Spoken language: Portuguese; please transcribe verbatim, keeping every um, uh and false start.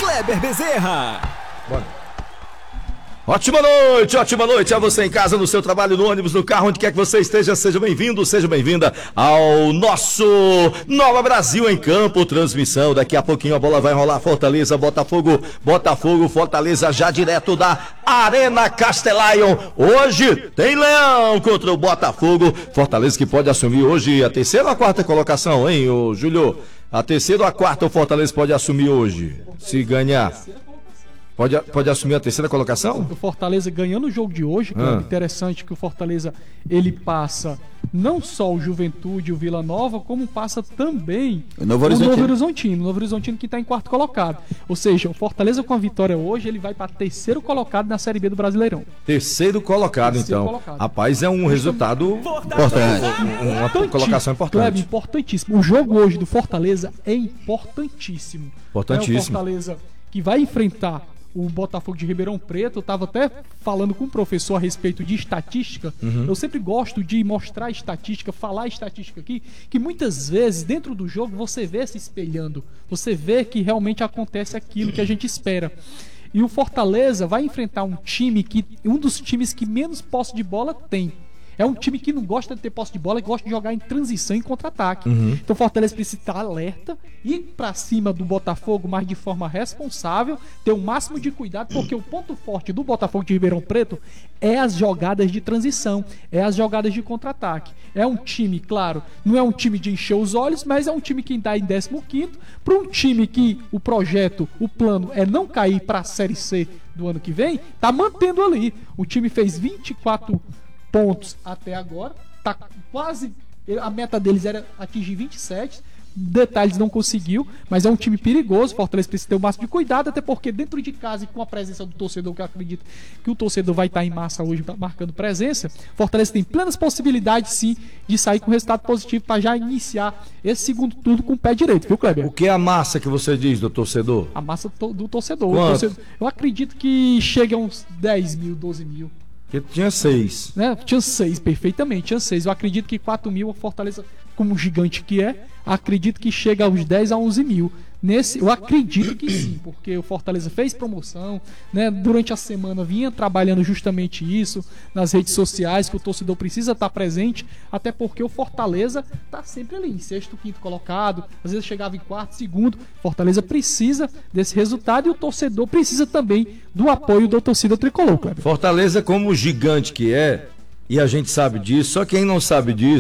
Kleber Bezerra. Bora. Ótima noite, ótima noite a você em casa, no seu trabalho, no ônibus, no carro, onde quer que você esteja. Seja bem-vindo, seja bem-vinda ao nosso Nova Brasil em Campo, transmissão. Daqui a pouquinho a bola vai rolar. Fortaleza, Botafogo, Botafogo, Fortaleza já direto da Arena Castelão. Hoje tem Leão contra o Botafogo. Fortaleza que pode assumir hoje a terceira ou a quarta colocação, hein, ô Júlio? A terceira ou a quarta o Fortaleza pode assumir hoje, se ganhar? Pode, pode assumir a terceira colocação? O Fortaleza ganhando o jogo de hoje, cara, ah. interessante que o Fortaleza, ele passa não só o Juventude e o Vila Nova, como passa também o Novo Horizontino. O Novo Horizontino, o Novo Horizontino que está em quarto colocado. Ou seja, o Fortaleza com a vitória hoje, ele vai para terceiro colocado na Série B do Brasileirão. Terceiro colocado, terceiro então. Colocado. Rapaz, é um resultado importante. Uma colocação importante. Kleber, importantíssimo. O jogo hoje do Fortaleza é importantíssimo. Importantíssimo. É o Fortaleza que vai enfrentar o Botafogo de Ribeirão Preto. Eu estava até falando com um professor a respeito de estatística. Uhum. Eu sempre gosto de mostrar estatística, falar estatística aqui, que muitas vezes dentro do jogo você vê se espelhando, você vê que realmente acontece aquilo que a gente espera. E o Fortaleza vai enfrentar um time que, um dos times que menos posse de bola tem. É um time que não gosta de ter posse de bola, que gosta de jogar em transição e contra-ataque. Uhum. Então o Fortaleza precisa estar alerta, ir pra cima do Botafogo, mas de forma responsável, ter o máximo de cuidado, porque o ponto forte do Botafogo de Ribeirão Preto é as jogadas de transição, é as jogadas de contra-ataque. É um time, claro, não é um time de encher os olhos, mas é um time que está em décimo quinto, para um time que o projeto, o plano é não cair para a Série C do ano que vem, tá mantendo ali. O time fez vinte e quatro pontos até agora, tá quase, a meta deles era atingir vinte e sete, detalhes não conseguiu, mas é um time perigoso. Fortaleza precisa ter o máximo de cuidado, até porque dentro de casa e com a presença do torcedor, que eu acredito que o torcedor vai estar em massa hoje marcando presença, Fortaleza tem plenas possibilidades sim de sair com resultado positivo para já iniciar esse segundo turno com o pé direito, viu, Kleber? O que é a massa que você diz do torcedor? A massa do torcedor, o torcedor eu acredito que chega a uns dez mil, doze mil. Porque tinha seis. Né? Tinha seis, perfeitamente, tinha seis. Eu acredito que quatro mil, a Fortaleza, como gigante que é, acredito que chega aos dez a onze mil. Nesse, eu acredito que sim, porque o Fortaleza fez promoção, né? Durante a semana vinha trabalhando justamente isso nas redes sociais, que o torcedor precisa estar presente, até porque o Fortaleza está sempre ali, em sexto, quinto colocado, às vezes chegava em quarto, segundo. Fortaleza precisa desse resultado e o torcedor precisa também do apoio da torcida tricolor, Kleber. Fortaleza, como gigante que é, e a gente sabe disso, só quem não sabe disso